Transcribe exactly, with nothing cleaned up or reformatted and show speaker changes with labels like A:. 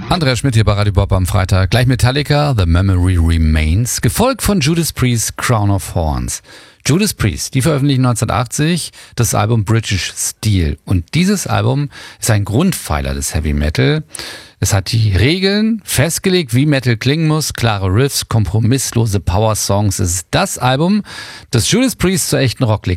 A: Andreas Schmidt hier bei Radio Bob am Freitag. Gleich Metallica, The Memory Remains, gefolgt von Judas Priest, Crown of Thorns. Judas Priest, die veröffentlichen neunzehnhundertachtzig das Album British Steel. Und dieses Album ist ein Grundpfeiler des Heavy Metal. Es hat die Regeln festgelegt, wie Metal klingen muss, klare Riffs, kompromisslose Power-Songs. Es ist das Album, das Judas Priest zur echten Rocklegende